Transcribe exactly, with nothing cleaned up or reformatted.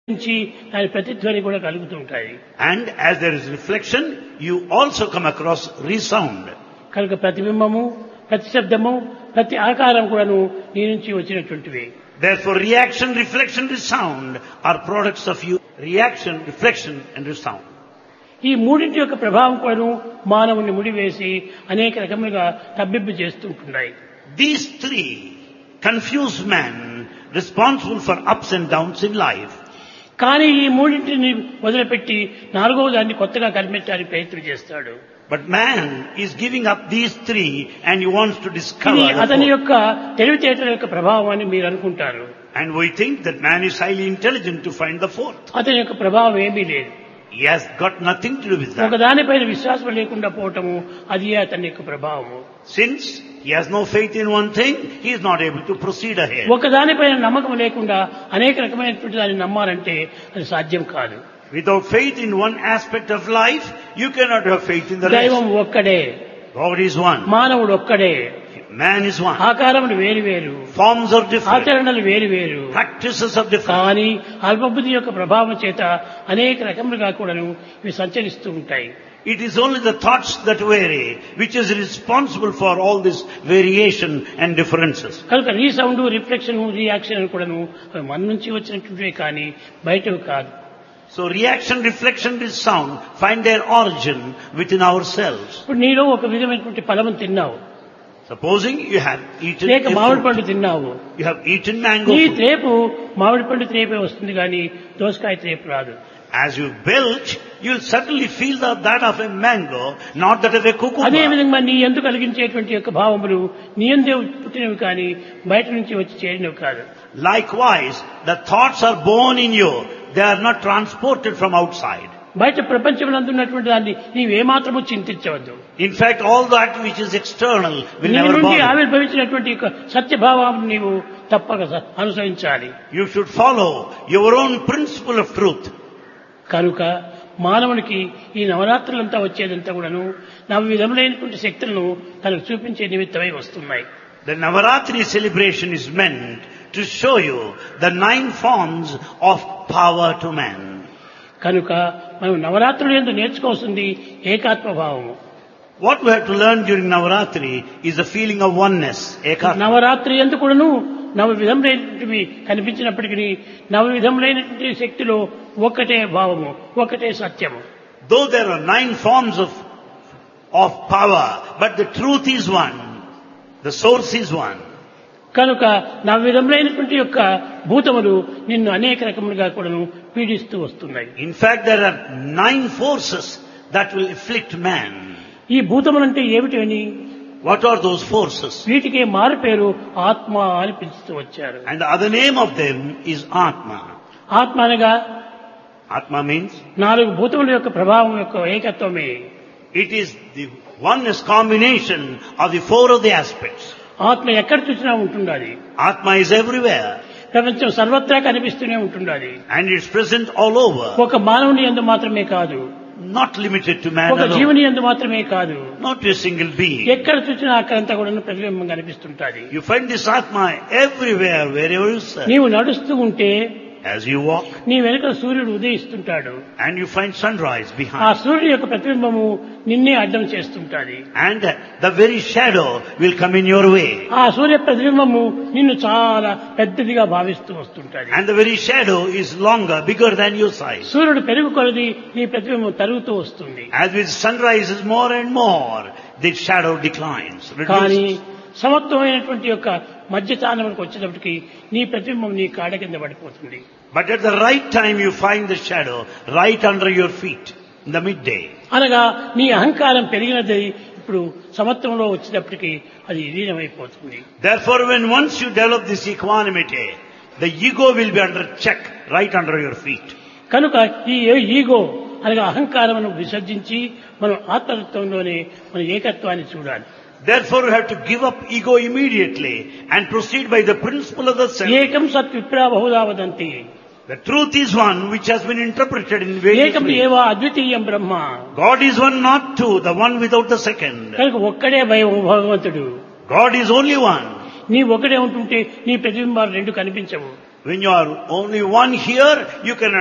నుంచి దాని ప్రతిధ్వని కూడా కలుగుతుంటాయి. And as there is reflection, you also come across resound. కనుక ప్రతిబింబము, ప్రతి శబ్దము, ప్రతి ఆకారం కూడాను నీ నుంచి వచ్చినటువంటివి. Therefore, reaction, reflection, resound are products of you. Reaction, reflection, and resound. ఈ మూడింటి యొక్క ప్రభావం కూడాను మానవుని ముడివేసి అనేక రకములుగా తబ్బిబ్బు చేస్తుంటున్నాయి. These three confuse man, responsible for ups and downs in life. కానీ ఈ మూడింటిని వదిలిపెట్టి నాలుగవ దాన్ని కొత్తగా కనిపించడానికి ప్రయత్నం చేస్తాడు. But man is giving up these three and he wants to ఇది discover the అతని fourth. యొక్క తెలివితేటల యొక్క ప్రభావం అని మీరు అనుకుంటారు. And we think that man is highly intelligent to find the fourth. అతని యొక్క ప్రభావం ఏమీ లేదు. He has got nothing to do with that. ఒకదానిపైన విశ్వాసం లేకుండా పోవటము అది అతని యొక్క ప్రభావము. Since he has no faith in one thing, he is not able to proceed ahead. ఒకదానిపైన నమ్మకం లేకుండా అనేక రకమైనటువంటి దాన్ని నమ్మాలంటే అది సాధ్యం కాదు. Without faith in one aspect of life, you cannot have faith in the దైవం rest. ఒక్కడే, God is one. మానవుడు ఒక్కడే, Man is one. ఆకారములు వేరు వేరు, Forms are different. ఆచరణలు వేరు వేరు. Practices are different. కానీ అల్పబుద్ధి యొక్క ప్రభావం చేత అనేక రకములుగా కూడాను ఇవి సంచరిస్తూ ఉంటాయి. It is only the thoughts that vary which is responsible for all this variation and differences. కనుక రీసౌండ్, రిఫ్లెక్షన్, రియాక్షన్ కూడాను అవి మన నుంచి వచ్చినటువంటివే కానీ బయటవి కాదు. So reaction, reflection, resound find their origin within ourselves. ఇప్పుడు నీలో ఒక విధమైనటువంటి ఫలము తిన్నావు, Supposing you have eaten లేక a మామిడి fruit. పండు తిన్నావు, You have eaten mango నీ fruit. త్రేపు మామిడి పండు త్రేపే వస్తుంది కానీ దోసకాయ త్రేపు రాదు. As you belch, you'll certainly feel the, that of a mango, not that of a అదే cucumber. విధంగా నీ ఎందు కలిగించేటువంటి యొక్క భావములు నీ ఎందే పుట్టినవి కానీ బయట నుంచి వచ్చి చేరినవి కాదు. Likewise, the thoughts are born in you. They are not transported from outside. బయట ప్రపంచంలో ఉన్నటువంటి దాన్ని నీవేమాత్రము చింతించవద్దు. In fact, all that which is external will నీ never నుండి bother. ఆవిర్భవించినటువంటి యొక్క సత్యభావాన్ని నీవు తప్పక స- అనుసరించాలి. You should follow your own principle of truth. కనుక మానవునికి ఈ నవరాత్రులంతా వచ్చేదంతా కూడాను నవ విధములైనటువంటి శక్తులను తనకు చూపించే నిమిత్తమై వస్తున్నాయి. The Navaratri celebration is meant to show you the nine forms of power to man. కనుక మనం నవరాత్రులు యందు నేర్చుకోవాల్సింది ఏకాత్మ భావము. What we have to learn during Navaratri is the feeling of oneness, ekatma. Navratri యందు కూడాను నవ విధములైనటువంటివి కనిపించినప్పటికీ నవ విధములైనటువంటి శక్తిలో ఒక్కటే భావము, ఒక్కటే సత్యము. Though there are nine forms of, of power, but the truth is one. The source is one. కనుక నవ విధములైనటువంటి యొక్క భూతములు నిన్ను అనేక రకములుగా కూడాను పీడిస్తూ వస్తున్నాయి. In fact, there are nine forces that will afflict man. ఈ భూతములంటే ఏమిటి అని What are those forces? వీటికి మారు పేరు ఆత్మ అని పిలుస్తూ వచ్చారు. And the other name of them is Atma. ఆత్మ అనగా Atma means నాలుగు భూతముల యొక్క ప్రభావం యొక్క ఏకత్వమే. it is the oneness combination of the four of the aspects. ఆత్మ ఎక్కడ చూసినా ఉంటుండాలి. Atma is everywhere ప్రపంచం సర్వత్రా కనిపిస్తూనే ఉంటుండాలి. and it's present all over. ఒక మానవుని యందు మాత్రమే కాదు, Not limited to man ఒక alone. జీవుని యందు మాత్రమే కాదు, Not to a single being. ఎక్కడ చూసినా అక్కడంతా కూడా ప్రతిబింబం కనిపిస్తుంటాది. You find this Atma everywhere, wherever you search. నీవు నడుస్తూ ఉంటే As you walk, నీ వెనుక సూర్యుడు ఉదయిస్తుంటాడు. and you find sunrise ఆ behind. సూర్యుడి యొక్క ప్రతిబింబము నిన్నే అడ్డం చేస్తుంటాది. And the very shadow will come in your way. ఆ సూర్య ప్రతిబింబము నిన్ను చాలా పెద్దదిగా భావిస్తూ వస్తుంటది. And the very shadow is longer, bigger than your size. సూర్యుడు పెరుగు కొలది నీ ప్రతిబింబం తరుగుతూ వస్తుంది. As with sun rises more and more, the shadow declines. కానీ reduces. సమత్వమైనటువంటి యొక్క మధ్యస్థానంకి వచ్చేటప్పటికి నీ ప్రతిబింబం నీ కాడ కింద పడిపోతుంది. But at the right time you find the shadow right under your feet in the midday. అనగా నీ అహంకారం పెరిగినది ఇప్పుడు సమత్వంలో వచ్చేటప్పటికి అది విలీనమైపోతుంది. Therefore, when once you develop this equanimity, the ego will be under check right under your feet. కనుక ఈ ego అనగా అహంకారమును విసర్జించి మనం ఆత్మతత్వంలోనే మన ఏకత్వాన్ని చూడాలి. Therefore, you have to give up ego immediately and proceed by the principle of the self. ఏకం సత్ విప్రా బహుధా వదంతి. The truth is one which has been interpreted in various ఏకం ways. ఏవ అద్వితీయం బ్రహ్మ. God is one, not two, the one without the second. కనుక ఒక్కడే భయం భగవంతుడు. God is only one. నీ ఒకడే ఉంటుంటే నీ ప్రతిబింబాలు రెండు కనిపించవు. When you are only one here, you can